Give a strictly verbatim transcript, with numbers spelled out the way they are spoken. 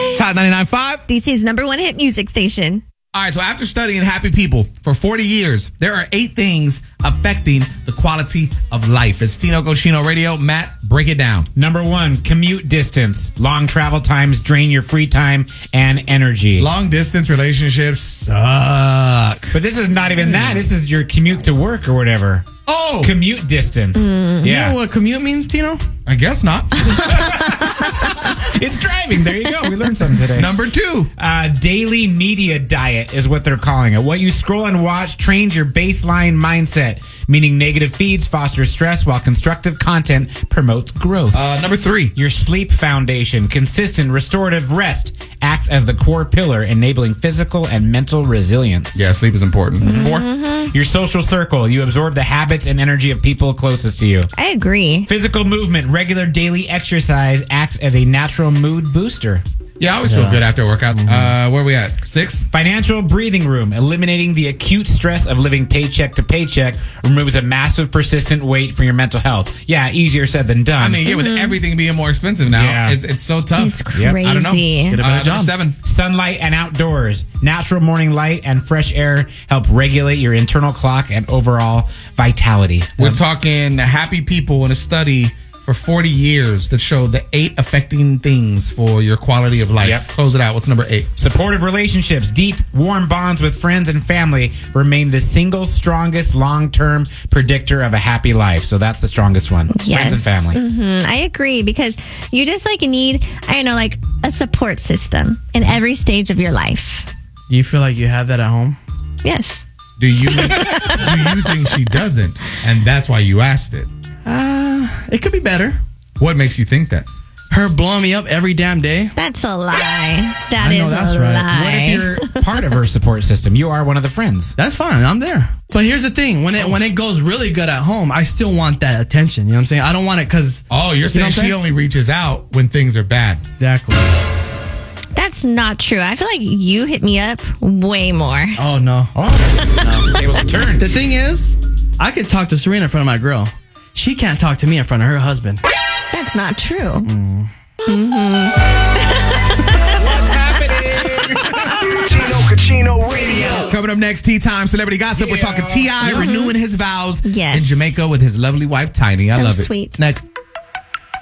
It's Hot ninety-nine point five. D C's number one hit music station. All right, so after studying happy people for forty years, there are eight things affecting the quality of life. It's Tino Cochino Radio. Matt, break it down. Number one, commute distance. Long travel times drain your free time and energy. Long distance relationships suck. But this is not even that. This is your commute to work or whatever. Oh, Commute distance. Mm. Yeah. You know what commute means, Tino? I guess not. It's driving. There you go. We learned something today. Number two. Uh, daily media diet is what they're calling it. What you scroll and watch trains your baseline mindset, meaning negative feeds foster stress while constructive content promotes growth. Uh, number three. Your sleep foundation, consistent restorative rest, acts as the core pillar, enabling physical and mental resilience. Yeah, sleep is important. Number four. Your social circle, you absorb the habits and energy of people closest to you. I agree. Physical movement, regular daily exercise acts as a natural mood booster. Yeah, I always feel good after a workout. Uh, where are we at? Six. Financial breathing room, eliminating the acute stress of living paycheck to paycheck, removes a massive persistent weight from your mental health. Yeah, easier said than done. I mean, yeah, with everything being more expensive now, Yeah. it's it's so tough. It's Yep. crazy. I don't know. Get a better Uh, number job. seven. Sunlight and outdoors. Natural morning light and fresh air help regulate your internal clock and overall vitality. We're talking happy people in a study for forty years that showed the eight affecting things for your quality of life. Yep. Close it out. What's number eight? Supportive relationships, deep, warm bonds with friends and family remain the single strongest long-term predictor of a happy life. So that's the strongest one. Yes. Friends and family. Mm, I agree, because you just like need, I don't know, like a support system in every stage of your life. Do you feel like you have that at home? Yes. Do you do you think she doesn't? And that's why you asked it. Uh, it could be better. What makes you think that? Her blowing me up every damn day. That's a lie. That I know is that's a right. lie. What if you're part of her support system? You are one of the friends. That's fine. I'm there. But here's the thing: when it when it goes really good at home, I still want that attention. You know what I'm saying? I don't want it because Oh, you're know saying what I'm she saying? only reaches out when things are bad. exactly. That's not true. I feel like you hit me up way more. Oh no. Oh, no, it was a turn. The thing is, I could talk to Serena in front of my girl. She can't talk to me in front of her husband. That's not true. Mm. What's happening? Tino Cochino Radio. Coming up next, Tea Time Celebrity Gossip. We're Yeah. talking T I renewing his vows Yes. in Jamaica with his lovely wife, Tiny. I So love it. sweet. Next.